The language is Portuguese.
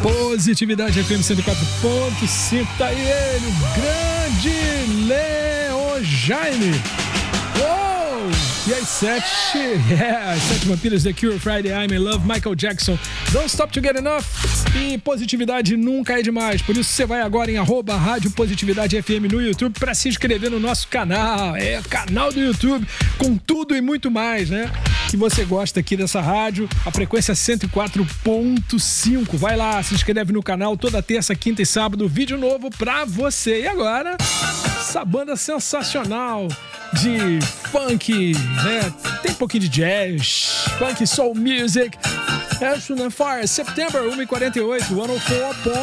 Positividade FM 104.5, tá aí ele, o grande Leon Jaime. Uou! E às 7 Vampiros, The Cure, Friday, I'm in Love, Michael Jackson, Don't Stop to Get Enough. E positividade nunca é demais. Por isso você vai agora em @Rádio Positividade FM no YouTube para se inscrever no nosso canal. É canal do YouTube com tudo e muito mais, né? Que você gosta aqui dessa rádio, a frequência 104.5. Vai lá, se inscreve no canal toda terça, quinta e sábado, vídeo novo pra você. E agora, essa banda sensacional de funk, né? Tem um pouquinho de jazz, funk, soul music. Ash and Fire, September 1h48, 104.